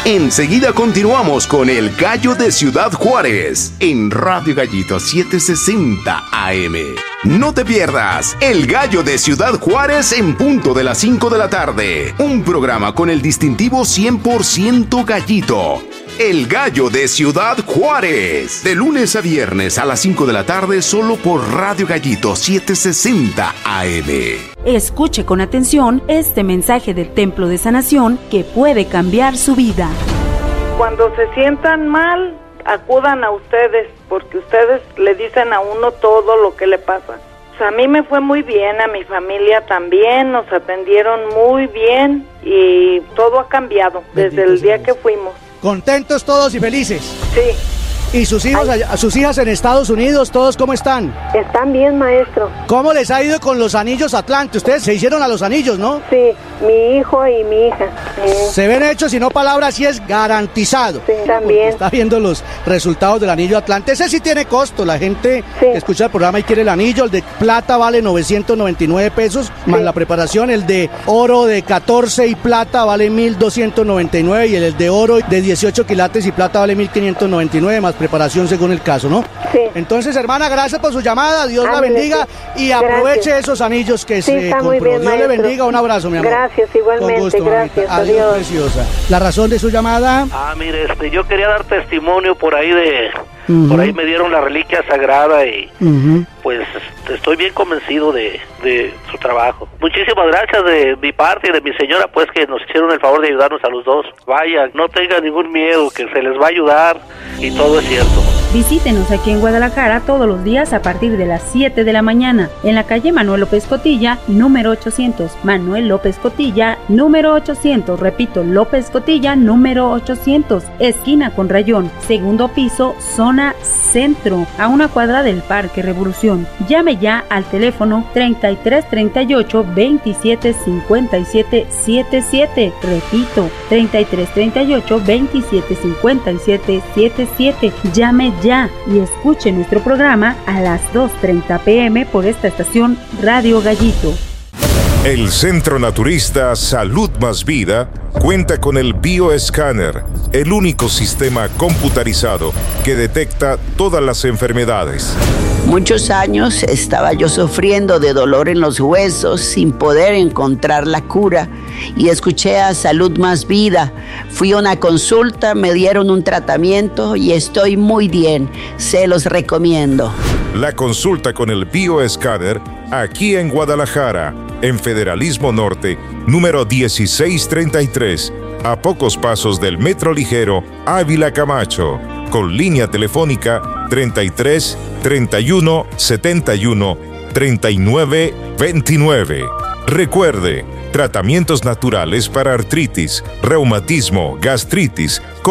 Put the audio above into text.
Enseguida continuamos con El Gallo de Ciudad Juárez en Radio Gallito 760 AM. No te pierdas El Gallo de Ciudad Juárez en punto de las 5 de la tarde. Un programa con el distintivo 100% Gallito. El Gallo de Ciudad Juárez. De lunes a viernes a las 5 de la tarde solo por Radio Gallito 760 AM. Escuche con atención este mensaje del Templo de Sanación que puede cambiar su vida. Cuando se sientan mal, acudan a ustedes, porque ustedes le dicen a uno todo lo que le pasa. Pues a mí me fue muy bien, a mi familia también, nos atendieron muy bien y todo ha cambiado desde el día que fuimos. ¿Contentos todos y felices? Sí. ¿Y sus hijos, sus hijas en Estados Unidos, todos cómo están? Están bien, maestro. ¿Cómo les ha ido con los anillos Atlante? Ustedes se hicieron a los anillos, ¿no? Sí, mi hijo y mi hija. Se ven hechos y no palabras, y es garantizado. Sí, también. Está viendo los resultados del anillo Atlante. Ese sí tiene costo. La gente que escucha el programa y quiere el anillo. El de plata vale 999 pesos, más la preparación. El de oro de 14 y plata vale 1.299. Y el de oro de 18 quilates y plata vale 1.599, más preparación según el caso, ¿no? Sí. Entonces, hermana, gracias por su llamada, Dios la bendiga y aproveche esos anillos que se compró. Bien, Dios le bendiga, un abrazo, mi amor. Gracias, igualmente, con gusto, gracias, adiós, preciosa. ¿La razón de su llamada? Mire, yo quería dar testimonio por ahí por ahí me dieron la reliquia sagrada y pues estoy bien convencido de su trabajo. Muchísimas gracias de mi parte y de mi señora, pues, que nos hicieron el favor de ayudarnos a los dos. Vayan, no tengan ningún miedo, que se les va a ayudar y todo es cierto. Visítenos aquí en Guadalajara todos los días a partir de las 7 de la mañana en la calle Manuel López Cotilla, número 800. Manuel López Cotilla, número 800. Repito, López Cotilla, número 800. Esquina con Rayón, segundo piso, zona centro, a una cuadra del Parque Revolución. Llame ya al teléfono 3338 27 57 77. Repito, 3338 27 57 77. Llame ya y escuche nuestro programa a las 2:30 p.m. por esta estación Radio Gallito. El Centro Naturista Salud Más Vida cuenta con el Bioescáner, el único sistema computarizado que detecta todas las enfermedades. Muchos años estaba yo sufriendo de dolor en los huesos sin poder encontrar la cura y escuché a Salud Más Vida. Fui a una consulta, me dieron un tratamiento y estoy muy bien. Se los recomiendo. La consulta con el Bioescáner aquí en Guadalajara, en Federalismo Norte, número 1633, a pocos pasos del Metro Ligero Ávila Camacho, con línea telefónica 33 31 71 39 29. Recuerde, tratamientos naturales para artritis, reumatismo, gastritis,